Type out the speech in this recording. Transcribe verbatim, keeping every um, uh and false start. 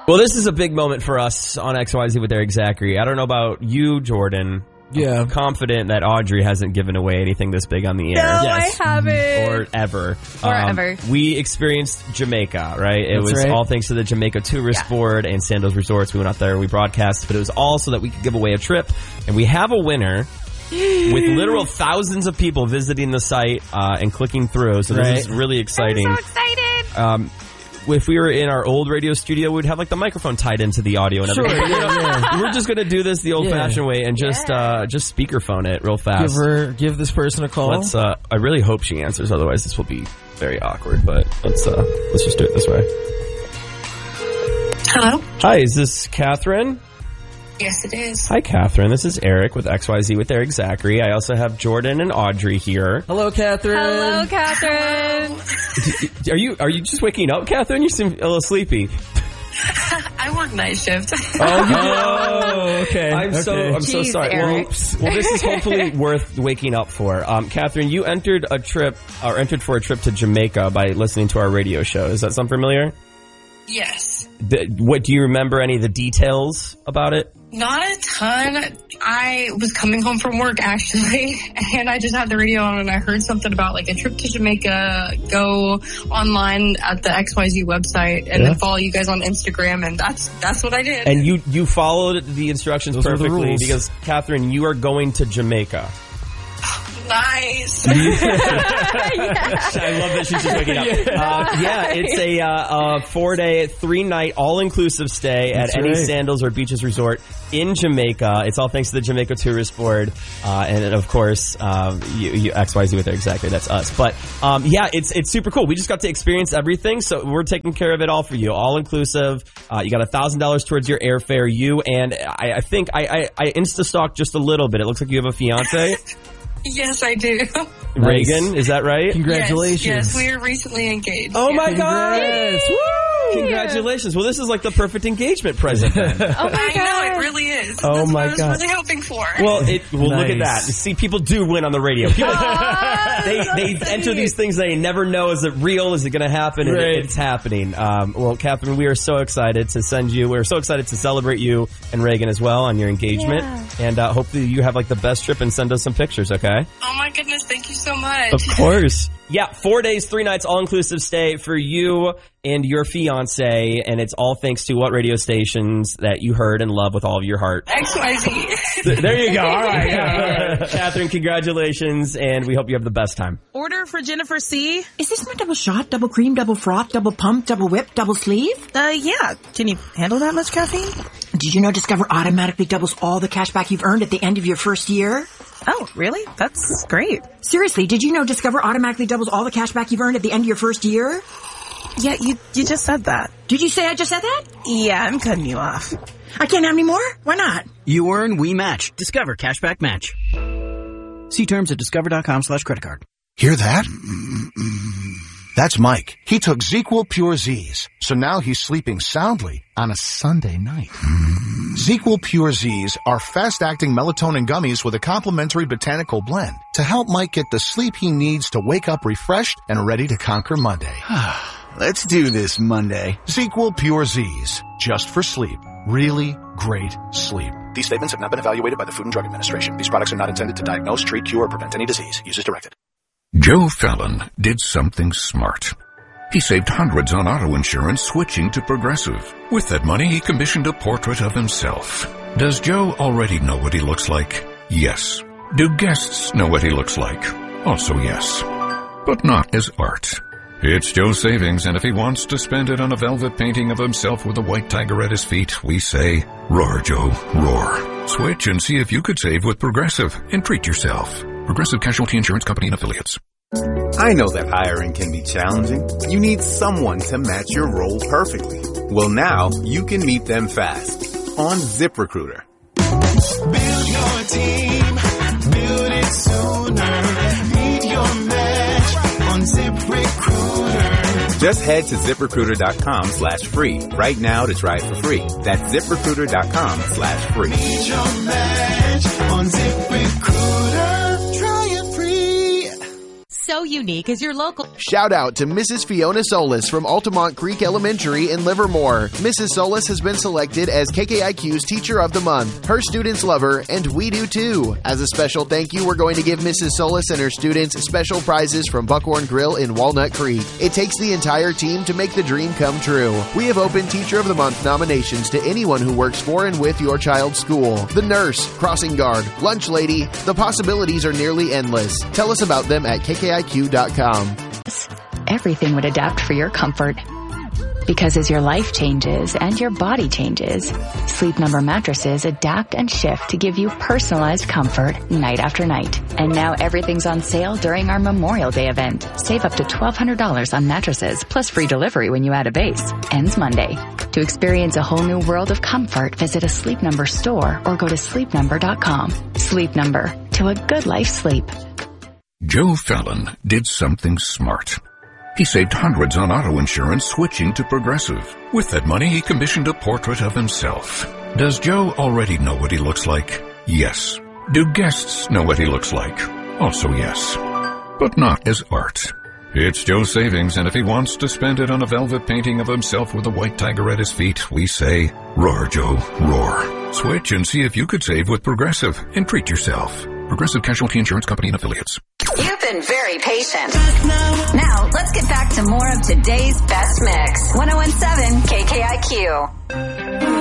Well, this is a big moment for us on X Y Z with Eric Zachary. I don't know about you, Jordan. Yeah. I'm confident that Audrey hasn't given away anything this big on the air. No, yes. I haven't. Or ever. Or um, ever. We experienced Jamaica, right? It That's was right. all thanks to the Jamaica Tourist Yeah. Board and Sandals Resorts. We went out there, we broadcast, but it was all so that we could give away a trip. And we have a winner with literal thousands of people visiting the site uh, and clicking through. So this Right. is really exciting. I'm so excited. Um, if we were in our old radio studio, we'd have like the microphone tied into the audio and Sure, everything. yeah, yeah. We're just going to do this the old-fashioned way and just Yeah. uh, just speakerphone it real Give fast. her, give this person a call. Let's. Uh, I really hope she answers. Otherwise, this will be very awkward. But let's uh, let's just do it this way. Hello? Hi, is this Catherine? Yes, it is. Hi, Catherine. This is Eric with X Y Z with Eric Zachary. I also have Jordan and Audrey here. Hello, Catherine. Hello, Catherine. Are you are you just waking up, Catherine? You seem a little sleepy. I work night shift. Oh, okay. I'm so okay. I'm so Jeez, sorry. Eric. Well, well, this is hopefully worth waking up for. Um, Catherine, you entered a trip or entered for a trip to Jamaica by listening to our radio show. Is that sound familiar? Yes. The, what do you remember? Any of the details about it? Not a ton. I was coming home from work, actually, and I just had the radio on, and I heard something about, like, a trip to Jamaica. Go online at the X Y Z website, and Yeah. then follow you guys on Instagram, and that's that's what I did. And you you followed the instructions Those are the perfectly rules. because, Catherine, you are going to Jamaica. Nice. I love that she's just waking up. Uh, yeah, it's a, uh, a four-day, three-night, all-inclusive stay That's at any right. Sandals or Beaches Resort in Jamaica. It's all thanks to the Jamaica Tourist Board, uh, and of course, um, you, you, X Y Z with it, exactly, that's us. But um, yeah, it's it's super cool. We just got to experience everything, so we're taking care of it all for you, all-inclusive. Uh, you got one thousand dollars towards your airfare. You and I, I think I, I, I Insta-stalked just a little bit. It looks like you have a fiance. Yes, I do. Reagan, is that right? Congratulations. Yes, yes, we were recently engaged. Oh Yeah. my God! Congrats. Woo! Congratulations. Well, this is like the perfect engagement present then. Oh my I know, it God. really is. Oh That's my what I was God. really hoping for. Well, it, well look at Nice. that. See, people do win on the radio. People, they they enter these things they never know. Is it real? Is it going to happen? And Right. it, it's happening. Um, well, Catherine, we are so excited to send you. We're so excited to celebrate you and Reagan as well on your engagement. Yeah. And uh, hopefully you have like the best trip and send us some pictures, okay? Oh my goodness, thank you so much. Of course. Yeah, four days, three nights, all-inclusive stay for you and your fiancé, and it's all thanks to what radio stations that you heard and love with all of your heart. X Y Z. There you go. All right. Yeah, all right. Catherine, congratulations, and we hope you have the best time. Order for Jennifer C. Is this my double shot, double cream, double froth, double pump, double whip, double sleeve? Uh, yeah. Can you handle that much caffeine? Did you know Discover automatically doubles all the cash back you've earned at the end of your first year? Oh, really? That's great. Seriously, did you know Discover automatically doubles all the cash back you've earned at the end of your first year? Yeah, you you just said that. Did you say I just said that? Yeah, I'm cutting you off. I can't have any more? Why not? You earn, we match. Discover Cashback Match. See terms at discover.com slash credit card. Hear that? That's Mike. He took ZzzQuil Pure Z's, so now he's sleeping soundly on a Sunday night. ZzzQuil Pure Z's are fast-acting melatonin gummies with a complementary botanical blend to help Mike get the sleep he needs to wake up refreshed and ready to conquer Monday. Let's do this Monday. ZzzQuil Pure Z's, just for sleep. Really great sleep. These statements have not been evaluated by the Food and Drug Administration. These products are not intended to diagnose, treat, cure, or prevent any disease. Use as directed. Joe Fallon did something smart. He saved hundreds on auto insurance switching to Progressive. With that money, he commissioned a portrait of himself. Does Joe already know what he looks like? Yes. Do guests know what he looks like? Also yes. But not as art. It's Joe's savings, and if he wants to spend it on a velvet painting of himself with a white tiger at his feet, we say, roar, Joe, roar. Switch and see if you could save with Progressive and treat yourself. Progressive Casualty Insurance Company and Affiliates. I know that hiring can be challenging. You need someone to match your role perfectly. Well, now you can meet them fast on ZipRecruiter. Build your team, build it sooner. Meet your match on ZipRecruiter. Just head to ZipRecruiter.com slash free right now to try it for free. That's ZipRecruiter.com slash free. Meet your match on ZipRecruiter. Try it free. so unique as your local. Shout out to Missus Fiona Solis from Altamont Creek Elementary in Livermore. Missus Solis has been selected as K K I Q's Teacher of the Month. Her students love her, and we do too. As a special thank you, we're going to give Missus Solis and her students special prizes from Buckhorn Grill in Walnut Creek. It takes the entire team to make the dream come true. We have opened Teacher of the Month nominations to anyone who works for and with your child's school. The nurse, crossing guard, lunch lady, the possibilities are nearly endless. Tell us about them at K K I Q dot com. Everything would adapt for your comfort. Because as your life changes and your body changes, Sleep Number mattresses adapt and shift to give you personalized comfort night after night. And now everything's on sale during our Memorial Day event. Save up to twelve hundred dollars on mattresses plus free delivery when you add a base. Ends Monday. To experience a whole new world of comfort, visit a Sleep Number store or go to sleep number dot com. Sleep Number. To a good life sleep. Joe Fallon did something smart. He saved hundreds on auto insurance switching to Progressive. With that money, he commissioned a portrait of himself. Does Joe already know what he looks like? Yes. Do guests know what he looks like? Also yes. But not as art. It's Joe's savings, and if he wants to spend it on a velvet painting of himself with a white tiger at his feet, we say, roar, Joe, roar. Switch and see if you could save with Progressive and treat yourself. Progressive Casualty Insurance Company and Affiliates. You've been very patient. Now, let's get back to more of today's best mix. one oh one seven K K I Q.